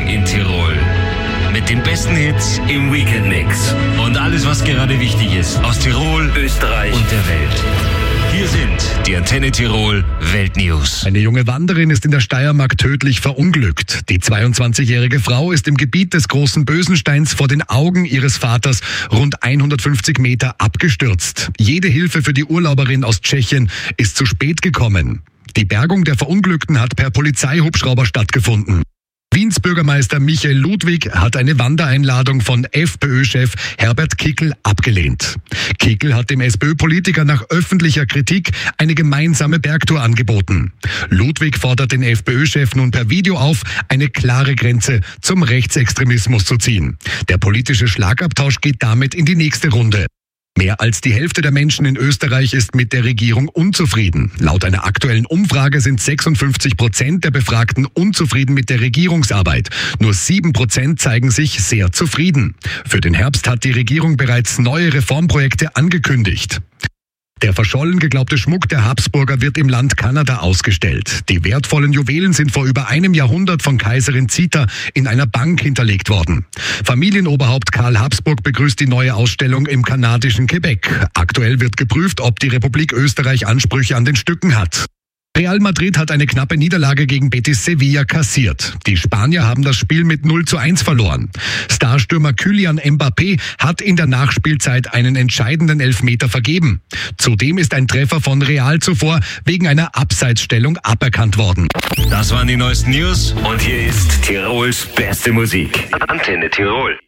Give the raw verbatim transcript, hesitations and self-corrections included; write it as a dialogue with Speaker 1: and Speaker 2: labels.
Speaker 1: in Tirol. Mit den besten Hits im Weekend-Mix. Und alles, was gerade wichtig ist aus Tirol, Österreich und der Welt. Hier sind die Antenne Tirol Weltnews.
Speaker 2: Eine junge Wanderin ist in der Steiermark tödlich verunglückt. Die zweiundzwanzigjährige Frau ist im Gebiet des Großen Bösensteins vor den Augen ihres Vaters rund hundertfünfzig Meter abgestürzt. Jede Hilfe für die Urlauberin aus Tschechien ist zu spät gekommen. Die Bergung der Verunglückten hat per Polizeihubschrauber stattgefunden. Wiens Bürgermeister Michael Ludwig hat eine Wandereinladung von FPÖ-Chef Herbert Kickl abgelehnt. Kickl hat dem SPÖ-Politiker nach öffentlicher Kritik eine gemeinsame Bergtour angeboten. Ludwig fordert den FPÖ-Chef nun per Video auf, eine klare Grenze zum Rechtsextremismus zu ziehen. Der politische Schlagabtausch geht damit in die nächste Runde. Mehr als die Hälfte der Menschen in Österreich ist mit der Regierung unzufrieden. Laut einer aktuellen Umfrage sind sechsundfünfzig Prozent der Befragten unzufrieden mit der Regierungsarbeit. Nur sieben Prozent zeigen sich sehr zufrieden. Für den Herbst hat die Regierung bereits neue Reformprojekte angekündigt. Der verschollen geglaubte Schmuck der Habsburger wird im Land Kanada ausgestellt. Die wertvollen Juwelen sind vor über einem Jahrhundert von Kaiserin Zita in einer Bank hinterlegt worden. Familienoberhaupt Karl Habsburg begrüßt die neue Ausstellung im kanadischen Quebec. Aktuell wird geprüft, ob die Republik Österreich Ansprüche an den Stücken hat. Real Madrid hat eine knappe Niederlage gegen Betis Sevilla kassiert. Die Spanier haben das Spiel mit null zu eins verloren. Starstürmer Kylian Mbappé hat in der Nachspielzeit einen entscheidenden Elfmeter vergeben. Zudem ist ein Treffer von Real zuvor wegen einer Abseitsstellung aberkannt worden.
Speaker 1: Das waren die neuesten News und hier ist Tirols beste Musik. Antenne Tirol.